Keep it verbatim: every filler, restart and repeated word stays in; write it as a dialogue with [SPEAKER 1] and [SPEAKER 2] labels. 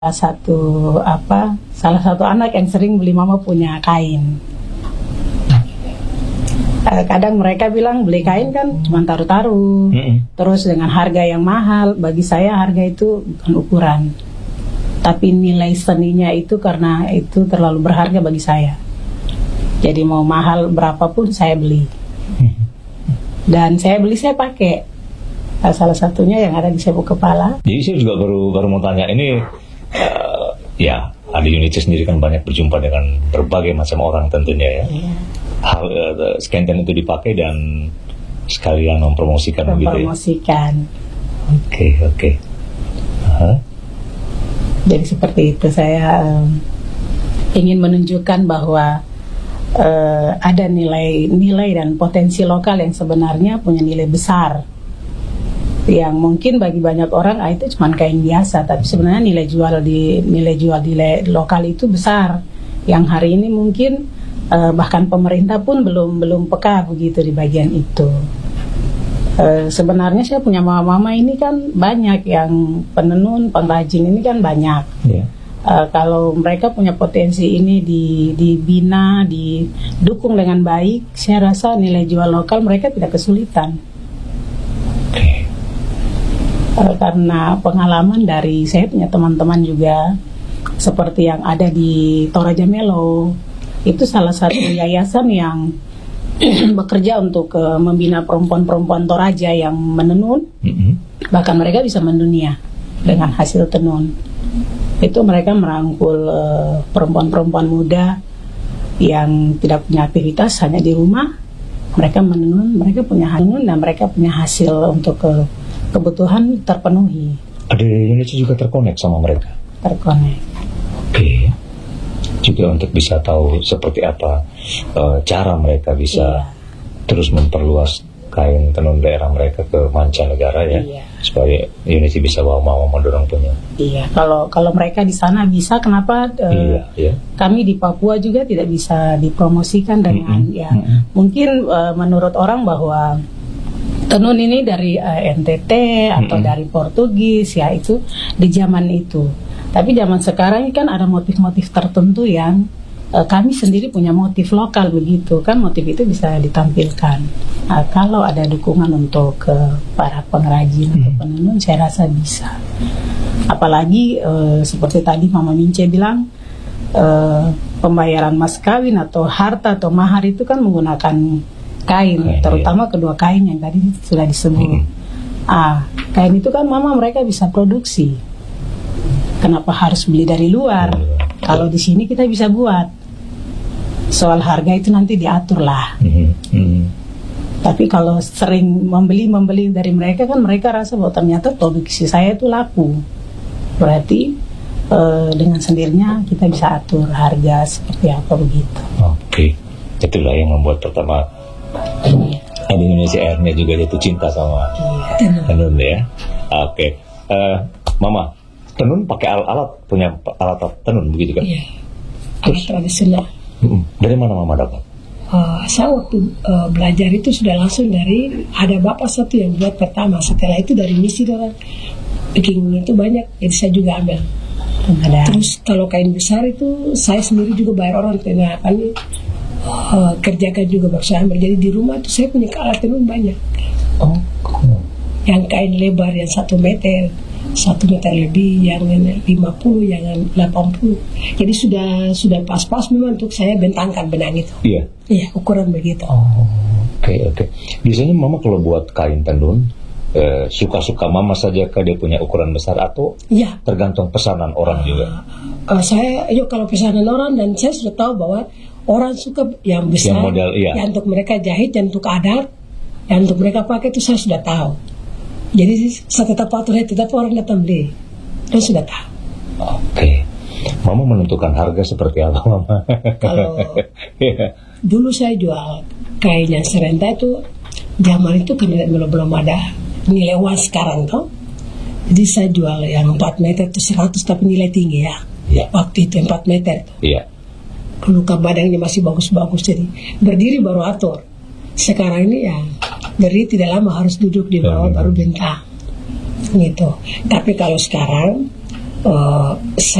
[SPEAKER 1] satu apa salah satu anak yang sering beli mama punya kain. Kadang mereka bilang beli kain kan cuma taruh-taruh, mm-hmm. terus dengan harga yang mahal. Bagi saya harga itu bukan ukuran, tapi nilai seninya itu, karena itu terlalu berharga bagi saya. Jadi mau mahal berapapun saya beli, dan saya beli saya pakai. Salah satunya yang ada di Sepu Kepala.
[SPEAKER 2] Jadi saya juga baru baru mau tanya ini. Uh, ya, Adi Yunice sendiri kan banyak berjumpa dengan berbagai macam orang tentunya ya. Yeah. Hal uh, skanten itu dipakai dan sekalian mempromosikan begitu ya.
[SPEAKER 1] Mempromosikan.
[SPEAKER 2] Oke, oke. Okay. Uh-huh.
[SPEAKER 1] Jadi seperti itu, saya um, ingin menunjukkan bahwa uh, ada nilai-nilai dan potensi lokal yang sebenarnya punya nilai besar. Yang mungkin bagi banyak orang ah, itu cuma kain biasa, tapi sebenarnya nilai jual di nilai jual di le, lokal itu besar. Yang hari ini mungkin uh, bahkan pemerintah pun belum belum peka begitu di bagian itu. Uh, sebenarnya saya punya mama-mama ini kan banyak yang penenun, pengrajin ini kan banyak. Yeah. Uh, kalau mereka punya potensi ini di dibina, didukung dengan baik, saya rasa nilai jual lokal mereka tidak kesulitan. Karena pengalaman dari saya punya teman-teman juga seperti yang ada di Toraja Melo, itu salah satu yayasan yang bekerja untuk uh, membina perempuan-perempuan Toraja yang menenun, mm-hmm. bahkan mereka bisa mendunia dengan hasil tenun. Itu mereka merangkul uh, perempuan-perempuan muda yang tidak punya aktivitas, hanya di rumah mereka menenun, mereka punya tenun dan mereka punya hasil untuk uh, kebutuhan terpenuhi.
[SPEAKER 2] Ada Yunice juga terkonek sama mereka?
[SPEAKER 1] Terkonek.
[SPEAKER 2] Oke. Okay. Juga untuk bisa tahu seperti apa uh, cara mereka bisa iya. terus memperluas kain tenun daerah mereka ke mancanegara ya, iya. supaya Yunice bisa bawa mau mendorong punya.
[SPEAKER 1] Iya. Kalau kalau mereka di sana bisa, kenapa uh, iya, iya. kami di Papua juga tidak bisa dipromosikan dengan mm-hmm. ya? Mm-hmm. Mungkin uh, menurut orang bahwa tenun ini dari uh, N T T atau mm-hmm. dari Portugis ya, itu di zaman itu. Tapi zaman sekarang ini kan ada motif-motif tertentu yang uh, kami sendiri punya motif lokal begitu kan, motif itu bisa ditampilkan. Nah, kalau ada dukungan untuk uh, para pengrajin mm-hmm. atau penenun, saya rasa bisa. Apalagi uh, seperti tadi Mama Mince bilang, uh, pembayaran mas kawin atau harta atau mahar itu kan menggunakan kain, terutama kedua kain yang tadi sudah disebut. Hmm. Ah, kain itu kan mama mereka bisa produksi. Kenapa harus beli dari luar? Hmm. Kalau di sini kita bisa buat. Soal harga itu nanti diatur lah. Hmm. Hmm. Tapi kalau sering membeli membeli dari mereka kan mereka rasa bahwa ternyata produksi saya itu laku. Berarti eh, dengan sendirinya kita bisa atur harga seperti apa begitu.
[SPEAKER 2] Oke, okay. Itulah yang membuat pertama Adi Yunice akhirnya juga jatuh cinta sama iya. tenun ya. Oke, okay. uh, Mama, tenun pakai alat-alat, punya alat tenun begitu kan?
[SPEAKER 3] Iya. Alat tradisional.
[SPEAKER 2] Uh, dari mana Mama dapat?
[SPEAKER 3] Uh, saya waktu uh, belajar itu sudah langsung dari ada bapak satu yang buat pertama. Setelah itu dari misi orang bikin itu banyak, jadi saya juga ambil. Ada. Terus kalau kain besar itu saya sendiri juga bayar orang tenun apa nih? Uh, kerjakan juga bersama. Jadi di rumah tuh saya punya alat tenun banyak.
[SPEAKER 2] Oh, cool.
[SPEAKER 3] Yang kain lebar yang satu meter, satu meter lebih, yang lima puluh, yang delapan puluh. Jadi sudah sudah pas-pas memang untuk saya bentangkan benang itu.
[SPEAKER 2] Iya.
[SPEAKER 3] Iya, ukuran begitu.
[SPEAKER 2] Oh, oke okay, oke. Okay. Biasanya Mama kalau buat kain tenun eh, suka-suka Mama saja kah dia punya ukuran besar atau?
[SPEAKER 3] Iya.
[SPEAKER 2] Tergantung pesanan orang uh, juga.
[SPEAKER 3] Uh, saya, yuk kalau pesanan orang dan saya sudah tahu bahwa orang suka yang besar,
[SPEAKER 2] yang model, iya.
[SPEAKER 3] yang untuk mereka jahit, yang untuk adat, yang untuk mereka pakai itu saya sudah tahu. Jadi saya tetap atur, tetap orang datang beli, dan sudah tahu.
[SPEAKER 2] Oke, okay. Mama menentukan harga seperti apa, Mama?
[SPEAKER 3] Kalau yeah. dulu saya jual kain yang serenta itu, zaman itu kan belum belum ada nilai uang sekarang toh. Jadi saya jual yang empat meter itu seratus tapi nilai tinggi ya. Yeah. Waktu itu empat meter.
[SPEAKER 2] Iya. Yeah.
[SPEAKER 3] Luka badannya masih bagus-bagus, jadi berdiri baru atur. Sekarang ini ya berdiri tidak lama, harus duduk di bawah baru bentang gitu. Tapi kalau sekarang uh,